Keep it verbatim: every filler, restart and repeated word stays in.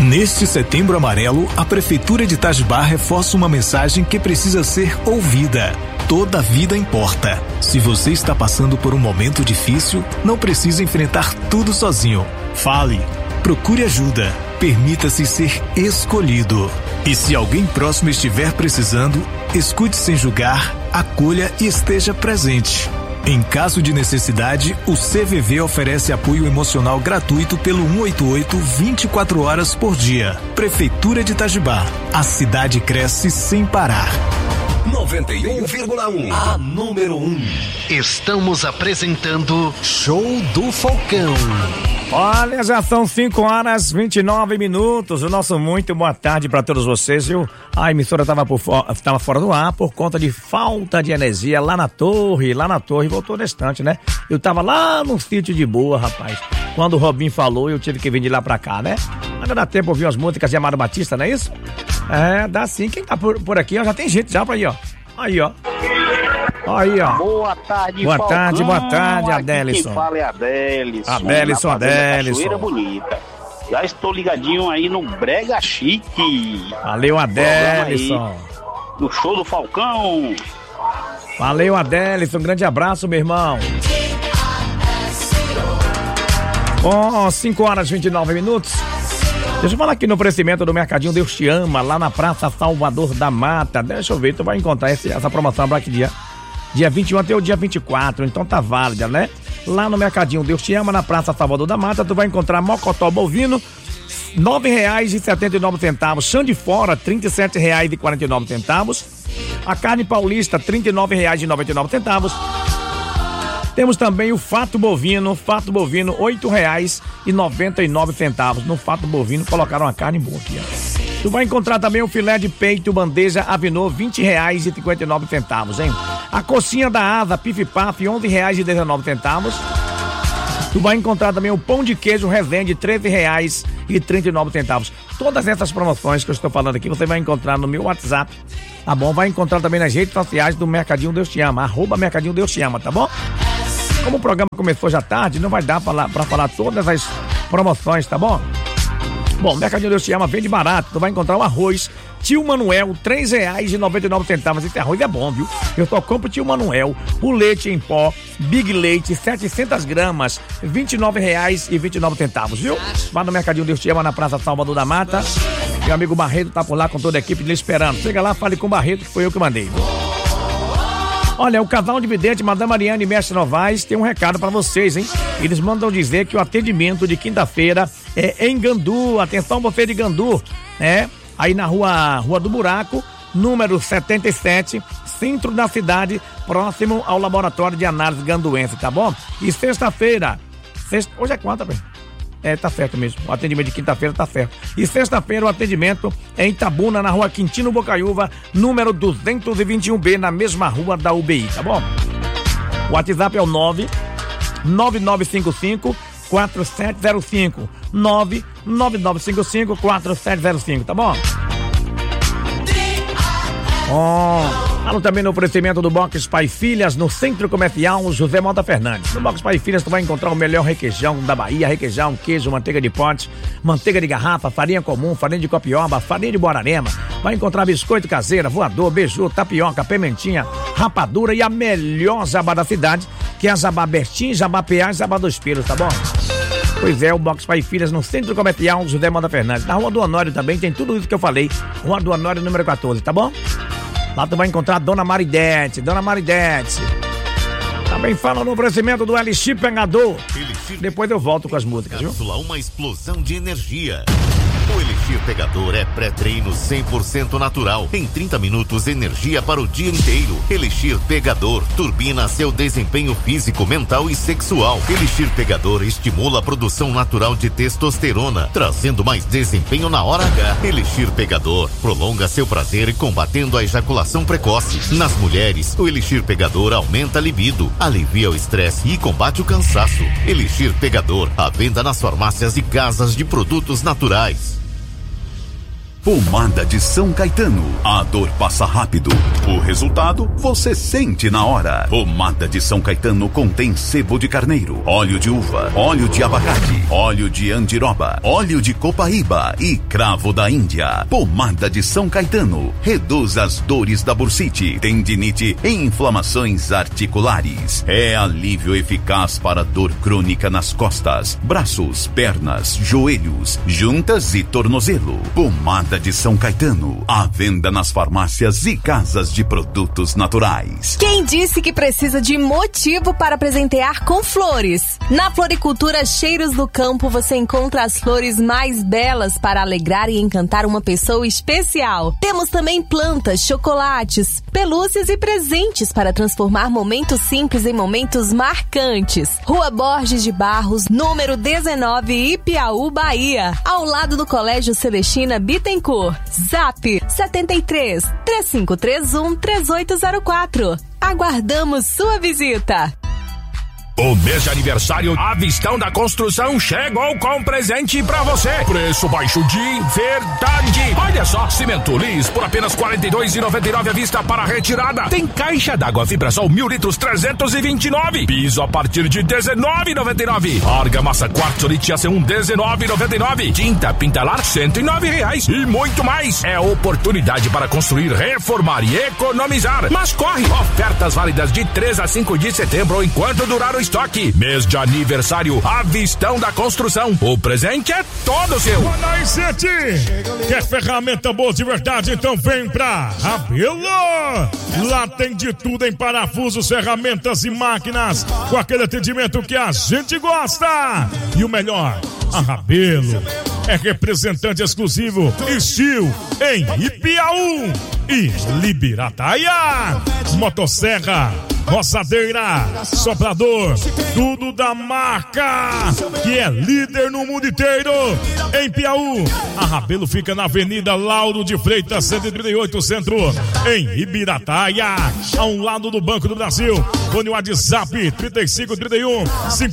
Neste Setembro Amarelo, a Prefeitura de Itajubá reforça uma mensagem que precisa ser ouvida. Toda vida importa. Se você está passando por um momento difícil, não precisa enfrentar tudo sozinho. Fale, procure ajuda, permita-se ser escolhido. E se alguém próximo estiver precisando, escute sem julgar, acolha e esteja presente. Em caso de necessidade, o C V V oferece apoio emocional gratuito pelo um oito oito vinte e quatro horas por dia. Prefeitura de Itajubá. A cidade cresce sem parar. noventa e um vírgula um, a número um. Estamos apresentando Show do Falcão. Olha, já são cinco horas e vinte e nove minutos. O nosso muito boa tarde para todos vocês, viu? A emissora estava tava fora do ar por conta de falta de energia lá na torre, lá na torre, voltou distante, né? Eu tava lá no sítio de boa, rapaz. Quando o Robinho falou, eu tive que vir de lá pra cá, né? Ainda dá tempo de ouvir as músicas de Amado Batista, não é isso? É, dá sim. Quem tá por, por aqui, ó, já tem gente já pra ir, ó. Aí, ó. Aí, ó. Boa tarde, Boa Falcão. tarde, boa tarde, Adélison. Quem fala é Adélison. Adélison, Adélison. Cachoeira Bonita. Já estou ligadinho aí no Brega Chique. Valeu, Adélison. No Show do Falcão. Valeu, Adélison. Um grande abraço, meu irmão. Bom, cinco horas e vinte e nove minutos. Deixa eu falar aqui no oferecimento do Mercadinho Deus Te Ama, lá na Praça Salvador da Mata. Deixa eu ver, tu vai encontrar esse, essa promoção Black Dia. Dia vinte e um até o dia vinte e quatro, então tá válida, né? Lá no Mercadinho Deus Te Ama, na Praça Salvador da Mata, tu vai encontrar mocotó bovino, nove reais e setenta e nove centavos. Chão de fora, trinta e sete reais e quarenta e nove centavos. A carne paulista, trinta e nove reais e noventa e nove centavos. Temos também o fato bovino, fato bovino, oito reais e noventa e nove centavos. No fato bovino colocaram uma carne boa aqui, ó. Tu vai encontrar também o filé de peito bandeja Avinô, vinte reais e cinquenta e nove centavos, hein? A coxinha da asa Pif Paf, onze reais e dezenove centavos. Tu vai encontrar também o pão de queijo Resende, treze reais e trinta e nove centavos. Todas essas promoções que eu estou falando aqui, você vai encontrar no meu WhatsApp, tá bom? Vai encontrar também nas redes sociais do Mercadinho Deus Te Ama, arroba Mercadinho Deus Te Ama, tá bom? Como o programa começou já tarde, não vai dar pra, pra falar todas as promoções, tá bom? Bom, Mercadinho Deus Te Ama, vende barato. Tu vai encontrar o arroz Tio Manuel, três reais e noventa e nove centavos. Esse arroz é bom, viu? Eu só compro Tio Manuel. O leite em pó, Big Leite, setecentas gramas, vinte e nove reais e vinte e nove centavos, viu? Vá no Mercadinho Deus Te Ama, na Praça Salvador da Mata. Meu amigo Barreto tá por lá com toda a equipe dele esperando. Chega lá, fale com o Barreto, que foi eu que mandei, viu? Olha, o casal de vidente, Madame Mariana e Mestre Novaes, tem um recado pra vocês, hein? Eles mandam dizer que o atendimento de quinta-feira é em Gandu. Atenção, você de Gandu, né? Aí na rua, rua do Buraco, número setenta e sete, centro da cidade, próximo ao Laboratório de Análise Ganduense, tá bom? E sexta-feira, sexta, hoje é quanta, velho? É, tá certo mesmo. O atendimento de quinta-feira tá certo. E sexta-feira o atendimento é em Itabuna, na rua Quintino Bocaiúva, número duzentos e vinte e um B, na mesma rua da U B I, tá bom? O WhatsApp é o nove nove nove cinco cinco quatro sete zero cinco. nove nove nove cinco cinco quatro sete zero cinco, tá bom? Oh, falo também no oferecimento do Box Pai Filhas, no Centro Comercial José Mota Fernandes. No Box Pai Filhas tu vai encontrar o melhor requeijão da Bahia, requeijão, queijo, manteiga de pote, manteiga de garrafa, farinha comum, farinha de copioba, farinha de Borarema. Vai encontrar biscoito caseira, voador, beiju, tapioca, pimentinha, rapadura e a melhor jabá da cidade, que é a jabá Bertim, jabá P A e jabá dos Pelos, tá bom? Pois é, o Box Pai Filhas no Centro Comercial José Mota Fernandes. Na Rua do Honório também tem tudo isso que eu falei. Rua do Honório número quatorze, tá bom? Lá tu vai encontrar a Dona Maridete, Dona Maridete. Também fala no oferecimento do Elixir Pegador. Elixir. Depois eu volto com as músicas, viu? Uma explosão de energia. O Elixir Pegador é pré-treino cem por cento natural. Em trinta minutos, energia para o dia inteiro. Elixir Pegador turbina seu desempenho físico, mental e sexual. Elixir Pegador estimula a produção natural de testosterona, trazendo mais desempenho na hora H. Elixir Pegador prolonga seu prazer combatendo a ejaculação precoce. Nas mulheres, o Elixir Pegador aumenta a libido, alivia o estresse e combate o cansaço. Elixir Pegador, à venda nas farmácias e casas de produtos naturais. Pomada de São Caetano. A dor passa rápido. O resultado você sente na hora. Pomada de São Caetano contém sebo de carneiro, óleo de uva, óleo de abacate, óleo de andiroba, óleo de copaíba e cravo da Índia. Pomada de São Caetano reduz as dores da bursite, tendinite e inflamações articulares. É alívio eficaz para dor crônica nas costas, braços, pernas, joelhos, juntas e tornozelo. Pomada de São Caetano, à venda nas farmácias e casas de produtos naturais. Quem disse que precisa de motivo para presentear com flores? Na Floricultura Cheiros do Campo você encontra as flores mais belas para alegrar e encantar uma pessoa especial. Temos também plantas, chocolates, pelúcias e presentes para transformar momentos simples em momentos marcantes. Rua Borges de Barros, número dezenove, Ipiaú, Bahia, ao lado do Colégio Celestina Bittencourt. Zap setenta e três, três cinco três um, três oito zero quatro. Aguardamos sua visita. O mês de aniversário Avistão da Construção chegou com presente pra você. Preço baixo de verdade. Olha só, cimento lis por apenas quarenta e dois reais e noventa e nove centavos à vista para retirada. Tem caixa d'água Vibrasol mil litros trezentos e vinte e nove. Piso a partir de dezenove reais e noventa e nove. Argamassa quartzo Litiace um dezenove reais e noventa e nove. Tinta Pintalar cento e nove reais e muito mais. É oportunidade para construir, reformar e economizar. Mas corre, ofertas válidas de três a cinco de setembro enquanto durar o estoque. Mês de aniversário Avistão da Construção. O presente é todo seu. Olha aí, gente! Quer ferramenta boa de verdade? Então vem pra Rabelo! Lá tem de tudo em parafusos, ferramentas e máquinas, com aquele atendimento que a gente gosta. E o melhor, a Rabelo é representante exclusivo Steel em Ipiaú e Libirataia. Motosserra, roçadeira, soprador, tudo da marca que é líder no mundo inteiro. Em Piauí, a Rabelo fica na Avenida Lauro de Freitas, cento e trinta e oito, Centro, em Ibirataia, a um lado do Banco do Brasil. Fone WhatsApp trinta e cinco, trinta e um, cinquenta